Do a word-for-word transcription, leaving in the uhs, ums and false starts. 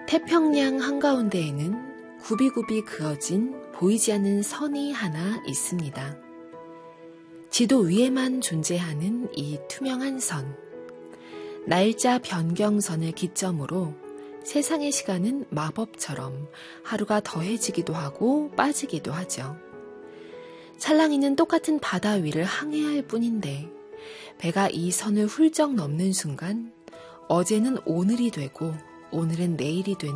태평양 한가운데에는 굽이굽이 그어진 보이지 않는 선이 하나 있습니다. 지도 위에만 존재하는 이 투명한 선. 날짜 변경선을 기점으로 세상의 시간은 마법처럼 하루가 더해지기도 하고 빠지기도 하죠. 찰랑이는 똑같은 바다 위를 항해할 뿐인데 배가 이 선을 훌쩍 넘는 순간 어제는 오늘이 되고 오늘은 내일이 되는